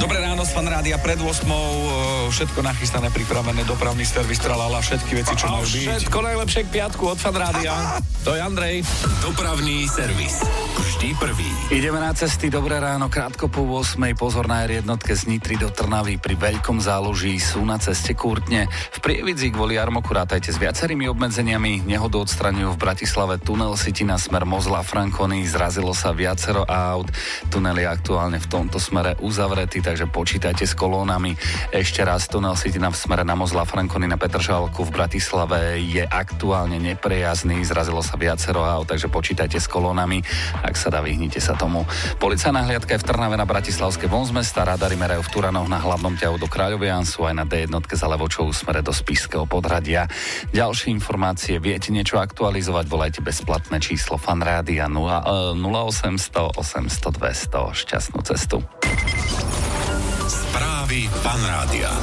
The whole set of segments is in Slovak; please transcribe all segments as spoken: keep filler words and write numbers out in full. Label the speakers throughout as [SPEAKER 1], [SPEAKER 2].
[SPEAKER 1] Dobré ráno z Fan Rádia pred ôsmou, všetko nachystané, pripravené, dopravný servis, tralala, všetky veci, čo majú byť.
[SPEAKER 2] Všetko najlepšie k piatku od Fan Rádia. To je Andrej.
[SPEAKER 3] Dopravný servis. Vždy prvý.
[SPEAKER 2] Ideme na cesty, dobré ráno, krátko po ôsmej, pozor na er jednotke z Nitry do Trnavy pri Veľkom Záluží, sú na ceste Kurtne. V Prievidzi kvôli jarmoku rátajte s viacerými obmedzeniami, nehodu odstraňujú v Bratislave tunel City na smer Mozla Frankony, zrazilo sa viacero aut, tunel je aktuálne v tomto smere uzavretý, takže počítajte s kolónami. Ešte raz, tunel City na smere na Mozla Frankony na Petržalku v Bratislave je aktuálne neprejazdný, zrazilo sa viacero aut, takže počítajte s kolónami. Ak sa dá, vyhnite sa tomu. Policajná hliadka je v Trnave na Bratislavskej von z mesta, radary merajú v Turanoch na hlavnom ťahu do Kráľoviansu, aj na dé jednotke za Levočovú smere do Spišského Podhradia. Ďalšie informácie, viete niečo aktualizovať, volajte bezplatné číslo Fan Rádia nula osemsto osemsto dvesto. Šťastnú cestu.
[SPEAKER 3] Správy Fan Rádia.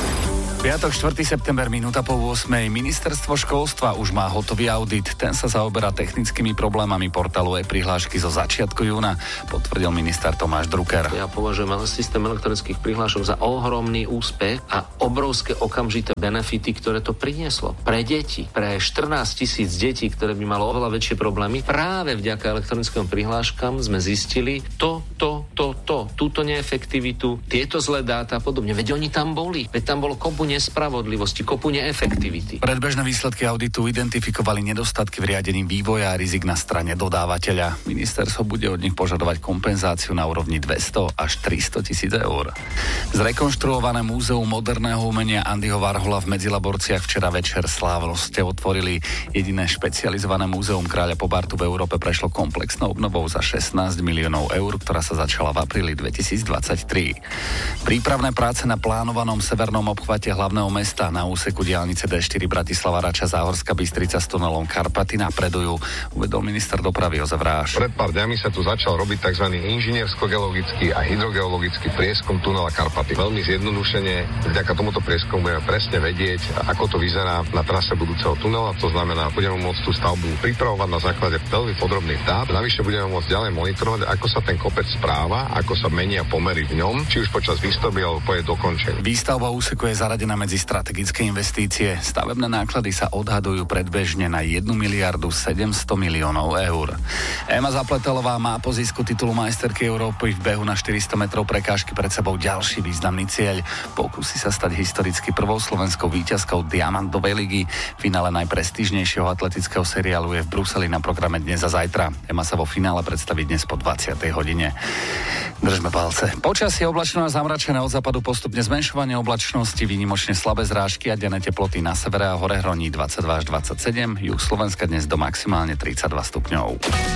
[SPEAKER 2] Piatok, štvrtého september, minúta po ôsmej. Ministerstvo školstva už má hotový audit. Ten sa zaoberá technickými problémami portálu e-prihlášky zo začiatku júna, potvrdil minister Tomáš Drucker.
[SPEAKER 4] Ja považujem systém elektronických prihlášok za ohromný úspech a obrovské okamžité benefity, ktoré to prinieslo. Pre deti, pre štrnásť tisíc detí, ktoré by malo oveľa väčšie problémy, práve vďaka elektronickým prihláškam sme zistili to, to, to, to, túto neefektivitu, tieto zlé dáta a podobne. Veď oni tam boli. Veď tam bolo kopu nespravodlivosti, kopu neefektivity.
[SPEAKER 2] Predbežné výsledky auditu identifikovali nedostatky v riadení vývoja a rizik na strane dodávateľa. Ministerstvo bude od nich požadovať kompenzáciu na úrovni dvesto až tristo tisíc eur. Zrekonštruované múzeum moderného umenia Andyho Warhola v Medzilaborciach včera večer slávnosti otvorili. Jediné špecializované múzeum kráľa Pobartu v Európe prešlo komplexnou obnovou za šestnásť miliónov eur, ktorá sa začala v apríli dvetisícdvadsaťtri. Prípravné práce na plánovanom severnom obchvate hlavného mesta na úseku diaľnice dé štyri Bratislava Rača Záhorská Bystrica s tunelom Karpaty napredujú, uvedol minister dopravy Jozef Ráš.
[SPEAKER 5] Pred pár dňami sa tu začal robiť tzv. Inžiniersko-geologický a hydrogeologický prieskum tunela Karpaty. Veľmi zjednodušene, vďaka tomuto prieskumu budeme presne vedieť, ako to vyzerá na trase budúceho tunela. To znamená, budeme môcť tú stavbu pripravovať na základe veľmi podrobných dát. Navyše budeme môcť ďalej monitorovať, ako sa ten kopec správa, ako sa menia pomery v ňom, či už počas výstavby alebo po jej dokončení.
[SPEAKER 2] Výstavba úseku je zaradená medzi strategické investície. Stavebné náklady sa odhadujú predbežne na jednu miliardu sedemsto miliónov eur. Ema Zapletelová má po zisku titulu majsterky Európy v behu na štyristo metrov prekážky pred sebou ďalší významný cieľ. Pokúsi sa stať historicky prvou slovenskou víťazkou Diamantovej ligy. Finále najprestížnejšieho atletického seriálu je v Bruseli na programe dnes a zajtra. Ema sa vo finále predstaví dnes po dvadsiatej hodine. Držme palce. Počasie oblačno a zamračené, od západu postupne zmenšovanie oblačnosti, výnimočne slabé zrážky a denné teploty na severe a hore hroní dvadsaťdva až dvadsaťsedem, juh Slovenska dnes do maximálne tridsaťdva stupňov.